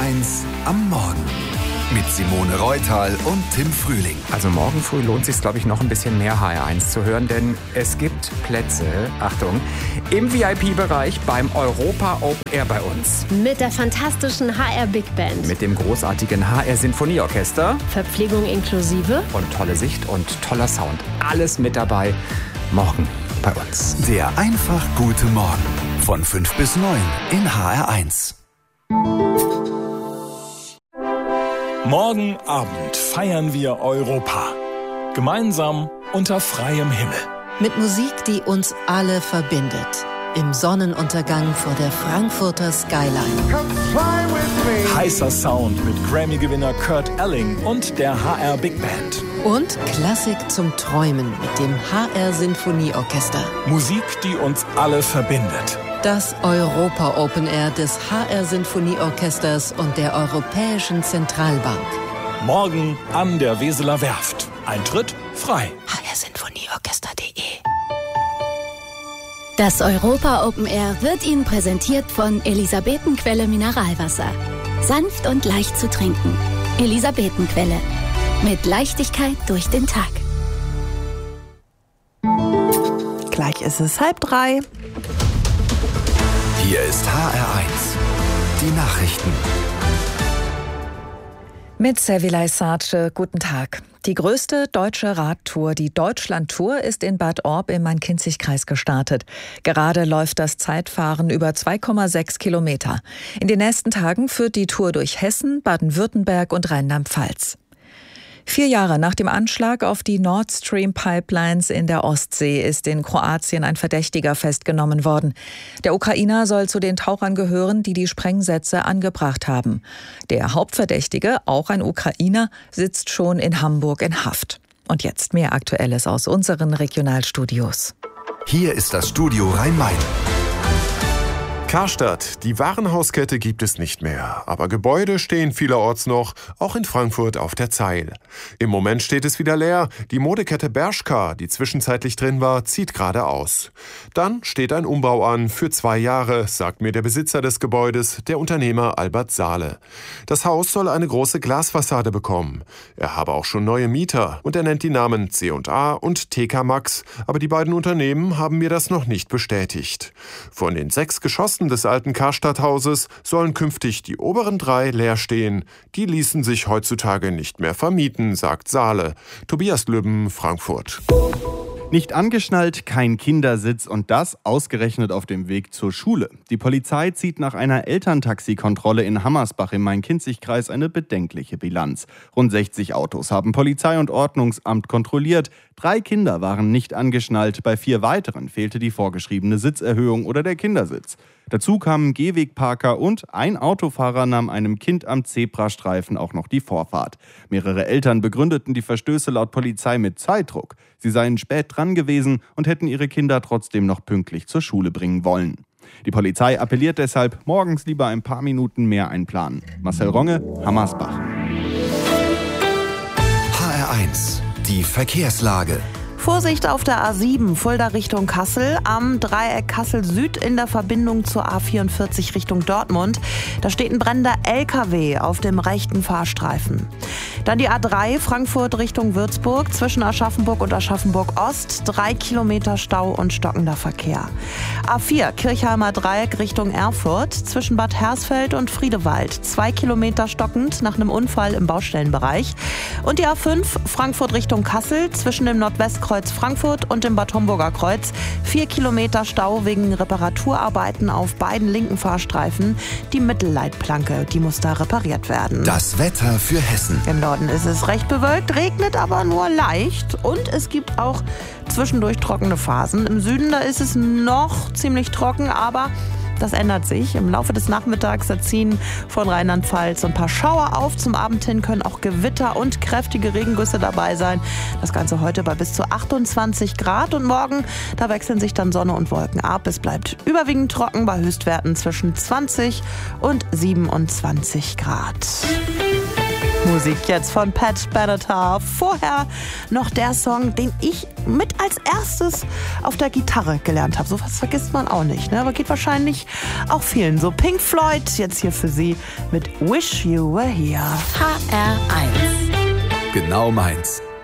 HR1 am Morgen. Mit Simone Reutal und Tim Frühling. Also morgen früh lohnt es sich, glaube ich, noch ein bisschen mehr HR1 zu hören, denn es gibt Plätze, Achtung, im VIP-Bereich beim Europa Open Air bei uns. Mit der fantastischen HR Big Band. Mit dem großartigen HR Sinfonieorchester. Verpflegung inklusive. Und tolle Sicht und toller Sound. Alles mit dabei. Morgen bei uns. Der einfach gute Morgen. Von 5 bis 9 in HR1. Morgen Abend feiern wir Europa. Gemeinsam unter freiem Himmel. Mit Musik, die uns alle verbindet. Im Sonnenuntergang vor der Frankfurter Skyline. Heißer Sound mit Grammy-Gewinner Kurt Elling und der HR Big Band. Und Klassik zum Träumen mit dem HR Sinfonieorchester. Musik, die uns alle verbindet. Das Europa Open Air des HR Sinfonieorchesters und der Europäischen Zentralbank. Morgen an der Weseler Werft. Eintritt frei. hrsinfonieorchester.de. Das Europa Open Air wird Ihnen präsentiert von Elisabetenquelle Mineralwasser. Sanft und leicht zu trinken. Elisabetenquelle. Mit Leichtigkeit durch den Tag. Gleich ist es 2:30. Hier ist HR1. Die Nachrichten. Mit Servilay Sarce, guten Tag. Die größte deutsche Radtour, die Deutschlandtour, ist in Bad Orb im Main-Kinzig-Kreis gestartet. Gerade läuft das Zeitfahren über 2,6 Kilometer. In den nächsten Tagen führt die Tour durch Hessen, Baden-Württemberg und Rheinland-Pfalz. 4 Jahre nach dem Anschlag auf die Nord Stream Pipelines in der Ostsee ist in Kroatien ein Verdächtiger festgenommen worden. Der Ukrainer soll zu den Tauchern gehören, die die Sprengsätze angebracht haben. Der Hauptverdächtige, auch ein Ukrainer, sitzt schon in Hamburg in Haft. Und jetzt mehr Aktuelles aus unseren Regionalstudios. Hier ist das Studio Rhein-Main. Karstadt, die Warenhauskette gibt es nicht mehr, aber Gebäude stehen vielerorts noch, auch in Frankfurt auf der Zeil. Im Moment steht es wieder leer, die Modekette Bershka, die zwischenzeitlich drin war, zieht gerade aus. Dann steht ein Umbau an für 2 Jahre, sagt mir der Besitzer des Gebäudes, der Unternehmer Albert Sahle. Das Haus soll eine große Glasfassade bekommen. Er habe auch schon neue Mieter und er nennt die Namen C&A und TK Maxx, aber die beiden Unternehmen haben mir das noch nicht bestätigt. Von den 6 Geschossen des alten Karstadthauses sollen künftig die oberen 3 leer stehen. Die ließen sich heutzutage nicht mehr vermieten, sagt Sahle. Tobias Lübben, Frankfurt. Nicht angeschnallt, kein Kindersitz und das ausgerechnet auf dem Weg zur Schule. Die Polizei zieht nach einer Elterntaxikontrolle in Hammersbach im Main-Kinzig-Kreis eine bedenkliche Bilanz. Rund 60 Autos haben Polizei und Ordnungsamt kontrolliert. 3 Kinder waren nicht angeschnallt, bei 4 weiteren fehlte die vorgeschriebene Sitzerhöhung oder der Kindersitz. Dazu kamen Gehwegparker und ein Autofahrer nahm einem Kind am Zebrastreifen auch noch die Vorfahrt. Mehrere Eltern begründeten die Verstöße laut Polizei mit Zeitdruck. Sie seien spät dran gewesen und hätten ihre Kinder trotzdem noch pünktlich zur Schule bringen wollen. Die Polizei appelliert deshalb, morgens lieber ein paar Minuten mehr einplanen. Marcel Ronge, Hammersbach. HR1. Die Verkehrslage. Vorsicht auf der A7, Fulda Richtung Kassel, am Dreieck Kassel Süd in der Verbindung zur A44 Richtung Dortmund. Da steht ein brennender LKW auf dem rechten Fahrstreifen. Dann die A3 Frankfurt Richtung Würzburg, zwischen Aschaffenburg und Aschaffenburg Ost, 3 Kilometer Stau und stockender Verkehr. A4 Kirchheimer Dreieck Richtung Erfurt, zwischen Bad Hersfeld und Friedewald, 2 Kilometer stockend nach einem Unfall im Baustellenbereich. Und die A5 Frankfurt Richtung Kassel, zwischen dem Nordwestkreuz Frankfurt und dem Bad Homburger Kreuz. 4 Kilometer Stau wegen Reparaturarbeiten auf beiden linken Fahrstreifen. Die Mittelleitplanke, die muss da repariert werden. Das Wetter für Hessen. Im Norden ist es recht bewölkt, regnet aber nur leicht. Und es gibt auch zwischendurch trockene Phasen. Im Süden, da ist es noch ziemlich trocken, aber das ändert sich. Im Laufe des Nachmittags ziehen von Rheinland-Pfalz ein paar Schauer auf. Zum Abend hin können auch Gewitter und kräftige Regengüsse dabei sein. Das Ganze heute bei bis zu 28 Grad. Und morgen, da wechseln sich dann Sonne und Wolken ab. Es bleibt überwiegend trocken bei Höchstwerten zwischen 20 und 27 Grad. Musik jetzt von Pat Benatar. Vorher noch der Song, den ich mit als erstes auf der Gitarre gelernt habe. So was vergisst man auch nicht, ne? Aber geht wahrscheinlich auch vielen so. Pink Floyd jetzt hier für Sie mit Wish You Were Here. HR1. Genau meins.